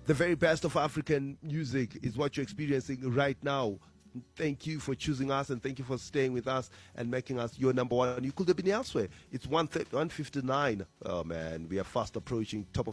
The very best of African music is what you're experiencing right now. Thank you for choosing us, and thank you for staying with us and making us your number one. You could have been elsewhere. It's 159. Oh man, we are fast approaching top of